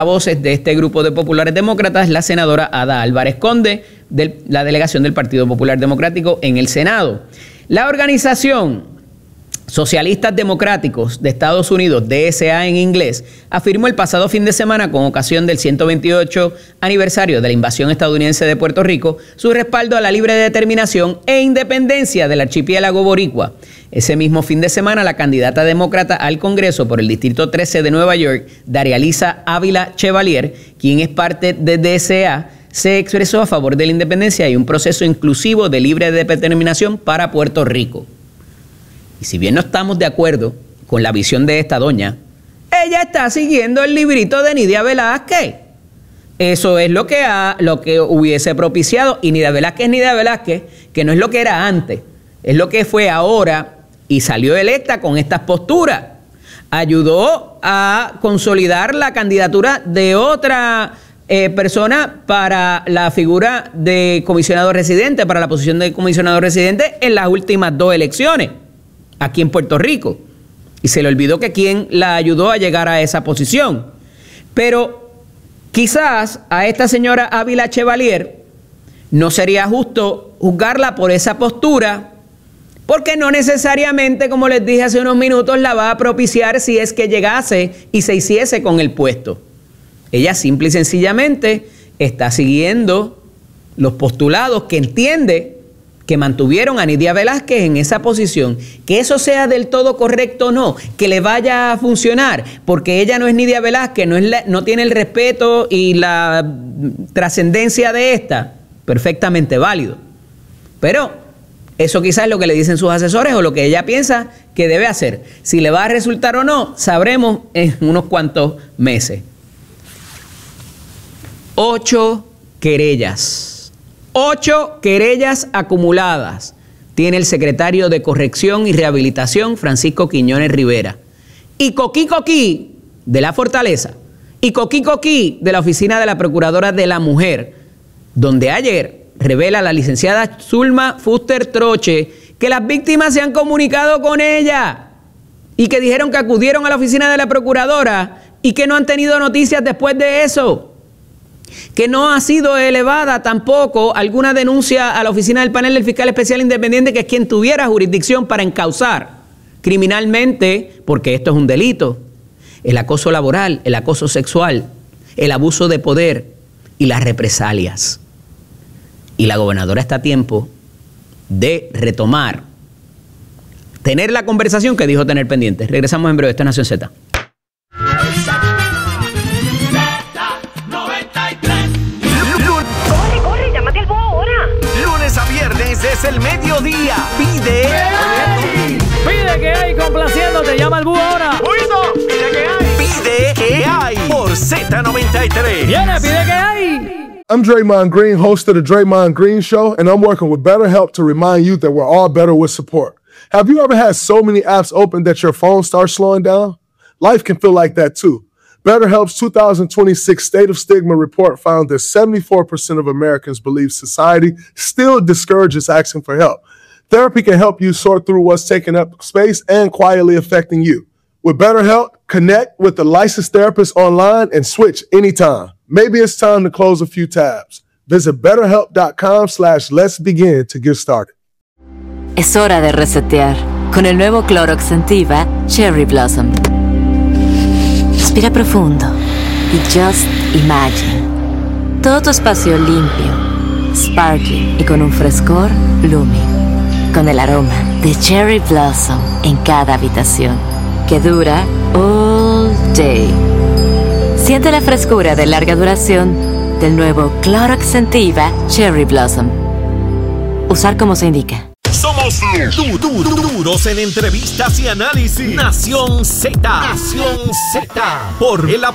voces de este grupo de populares demócratas, la senadora Ada Álvarez Conde, de la delegación del Partido Popular Democrático en el Senado. La organización Socialistas Democráticos de Estados Unidos, DSA en inglés, afirmó el pasado fin de semana, con ocasión del 128 aniversario de la invasión estadounidense de Puerto Rico, su respaldo a la libre determinación e independencia del archipiélago boricua. Ese mismo fin de semana, la candidata demócrata al Congreso por el Distrito 13 de Nueva York, Darialisa Ávila Chevalier, quien es parte de DSA, se expresó a favor de la independencia y un proceso inclusivo de libre determinación para Puerto Rico. Y si bien no estamos de acuerdo con la visión de esta doña, ella está siguiendo el librito de Nidia Velázquez. Eso es lo que hubiese propiciado. Y Nidia Velázquez, que no es lo que era antes, es lo que fue ahora y salió electa con estas posturas. Ayudó a consolidar la candidatura de otra persona para la figura de comisionado residente, para la posición de comisionado residente en las últimas 2 elecciones aquí en Puerto Rico. Y se le olvidó que quien la ayudó a llegar a esa posición. Pero quizás a esta señora Ávila Chevalier no sería justo juzgarla por esa postura, porque no necesariamente, como les dije hace unos minutos, la va a propiciar si es que llegase y se hiciese con el puesto. Ella simple y sencillamente está siguiendo los postulados que entiende que mantuvieron a Nidia Velázquez en esa posición. Que eso sea del todo correcto o no, que le vaya a funcionar, porque ella no es Nidia Velázquez, no tiene el respeto y la trascendencia de esta, perfectamente válido. Pero eso quizás es lo que le dicen sus asesores o lo que ella piensa que debe hacer. Si le va a resultar o no, sabremos en unos cuantos meses. 8 querellas. 8 querellas acumuladas tiene el secretario de Corrección y Rehabilitación, Francisco Quiñones Rivera. Y Coquí de la Fortaleza. Y Coquí de la Oficina de la Procuradora de la Mujer, donde ayer revela la licenciada Zulma Fuster Troche que las víctimas se han comunicado con ella y que dijeron que acudieron a la Oficina de la Procuradora y que no han tenido noticias después de eso. Que no ha sido elevada tampoco alguna denuncia a la oficina del panel del fiscal especial independiente, que es quien tuviera jurisdicción para encauzar criminalmente, porque esto es un delito, el acoso laboral, el acoso sexual, el abuso de poder y las represalias. Y la gobernadora está a tiempo de retomar, tener la conversación que dijo tener pendiente. Regresamos en breve. Esto es Nación Z. Es el mediodía. Pide que hay complaciéndote. Llama al búho ahora. Pide que hay por Z93. Viene, pide que hay. I'm Draymond Green, host of the Draymond Green Show, and I'm working with BetterHelp to remind you that we're all better with support. Have you ever had so many apps open that your phone starts slowing down? Life can feel like that too. BetterHelp's 2026 State of Stigma report found that 74% of Americans believe society still discourages asking for help. Therapy can help you sort through what's taking up space and quietly affecting you. With BetterHelp, connect with a licensed therapist online and switch anytime. Maybe it's time to close a few tabs. Visit BetterHelp.com/let'sbegin to get started. Es hora de resetear con el nuevo Clorox Scentiva Cherry Blossom. Respira profundo y just imagine. Todo tu espacio limpio, sparkling y con un frescor blooming. Con el aroma de Cherry Blossom en cada habitación, que dura all day. Siente la frescura de larga duración del nuevo Clorox Scentiva Cherry Blossom. Usar como se indica. Somos duros en entrevistas y análisis. Nación Z. Nación Z. Por el